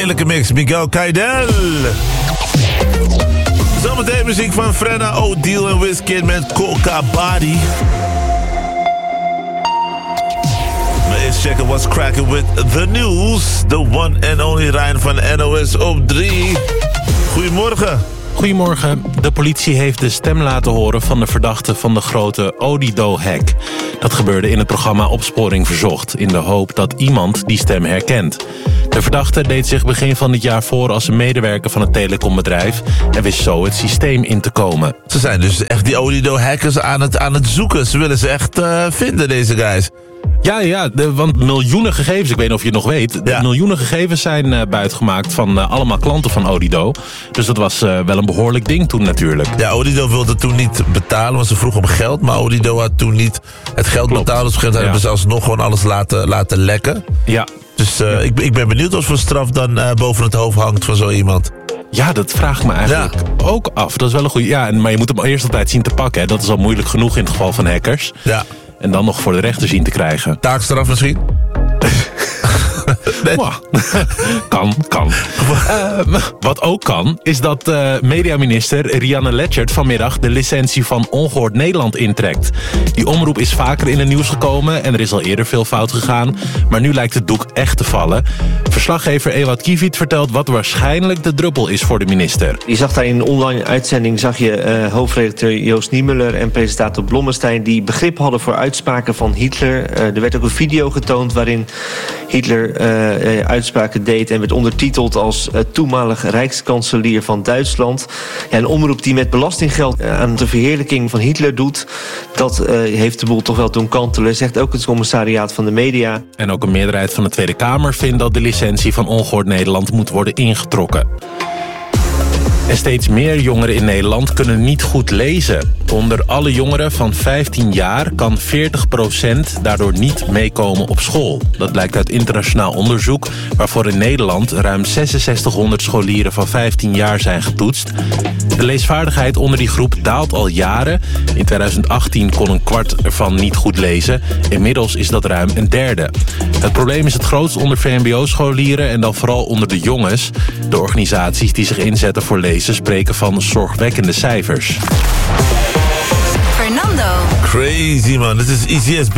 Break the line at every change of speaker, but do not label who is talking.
heerlijke mix. Miguel Kaydel. Zometeen muziek van Frenna, O'Deal en Wizkid met Coca Body. Maar eerst checken what's cracking with the news. The one and only Ryan van NOS op 3. Goedemorgen.
Goedemorgen. De politie heeft de stem laten horen van de verdachte van de grote Odido-hack. Dat gebeurde in het programma Opsporing Verzocht, in de hoop dat iemand die stem herkent. De verdachte deed zich begin van dit jaar voor als een medewerker van het telecombedrijf en wist zo het systeem in te komen.
Ze zijn dus echt die Odido-hackers aan het zoeken. Ze willen ze echt vinden, deze guys.
Ja, want miljoenen gegevens, ik weet niet of je het nog weet...
Ja.
Miljoenen gegevens zijn buitgemaakt van allemaal klanten van Odido. Dus dat was wel een behoorlijk ding toen natuurlijk.
Ja, Odido wilde toen niet betalen, want ze vroegen om geld. Maar Odido had toen niet het geld betaald. Dus op een gegeven moment hebben ze alsnog gewoon alles laten lekken.
Ja.
Dus ik ben benieuwd wat voor straf dan boven het hoofd hangt van zo iemand.
Ja, dat vraag ik me eigenlijk ook af. Dat is wel een goede. Ja, maar je moet hem eerst altijd zien te pakken. Hè. Dat is al moeilijk genoeg in het geval van hackers.
Ja.
En dan nog voor de rechter zien te krijgen.
Taakstraf misschien? Nee.
Kan. Wat ook kan, is dat mediaminister Rianne Letchert vanmiddag de licentie van Ongehoord Nederland intrekt. Die omroep is vaker in het nieuws gekomen en er is al eerder veel fout gegaan. Maar nu lijkt het doek echt te vallen. Verslaggever Ewout Kiviet vertelt wat waarschijnlijk de druppel is voor de minister.
Je zag daar in een online uitzending hoofdredacteur Joost Niemuller en presentator Blommestein die begrip hadden voor uitspraken van Hitler. Er werd ook een video getoond waarin Hitler uitspraken deed en werd ondertiteld als toenmalig rijkskanselier van Duitsland. Ja, een omroep die met belastinggeld aan de verheerlijking van Hitler doet, dat heeft de boel toch wel doen kantelen, zegt ook het commissariaat van de media.
En ook een meerderheid van de Tweede Kamer vindt dat de licentie van Ongehoord Nederland moet worden ingetrokken. En steeds meer jongeren in Nederland kunnen niet goed lezen. Onder alle jongeren van 15 jaar kan 40% daardoor niet meekomen op school. Dat blijkt uit internationaal onderzoek, waarvoor in Nederland ruim 6600 scholieren van 15 jaar zijn getoetst. De leesvaardigheid onder die groep daalt al jaren. In 2018 kon een kwart ervan niet goed lezen. Inmiddels is dat ruim een derde. Het probleem is het grootst onder VMBO-scholieren en dan vooral onder de jongens. De organisaties die zich inzetten voor lezen spreken van zorgwekkende cijfers.
Fernando.
Crazy man, dit is Easy as